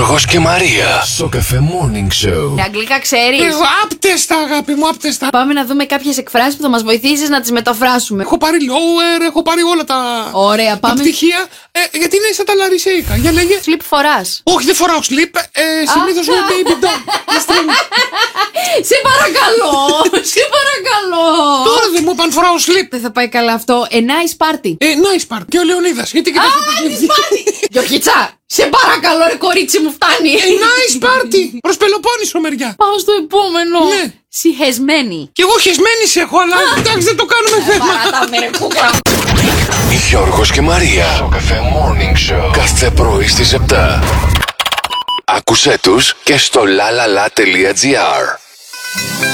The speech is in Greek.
Γιώργος και Μαρία. Στο Cafe Morning Show. Αγγλικά ξέρεις? Εγώ άπτεστα, αγάπη μου, άπτεστα. Πάμε να δούμε κάποιες εκφράσεις που θα μας βοηθήσεις να τις μεταφράσουμε. Έχω πάρει lower, έχω πάρει όλα τα. Ωραία, τα πάμε. πτυχία. Γιατί είναι σαν τα λαρισαίικα. Για λέγε. Slip φοράς? Όχι, δεν φοράω slip. Συνήθως είναι baby doll. Σε παρακαλώ, σε παρακαλώ. Τώρα δεν μου είπαν φοράω slip. Δεν θα πάει καλά αυτό. A nice party. Nice part. Και ο Λεωνίδας. Γιατί κοιτάς το παιχνίδι. Γιωργίτσα, σε παρακαλώ ρε κορίτσι μου, φτάνει. Nice party. Προς Πελοπόννησο μεριά. Πάω στο επόμενο. Ναι. Σιχεσμένη. Κι εγώ χεσμένη σε έχω, αλλά εντάξει δεν το κάνουμε θέμα. Παρατάμε ρε κούκλα. Γιώργος και Μαρία. Στο Cafe Morning Show. Κάθε πρωί στις 7. Άκουσέ τους και στο lalala.gr.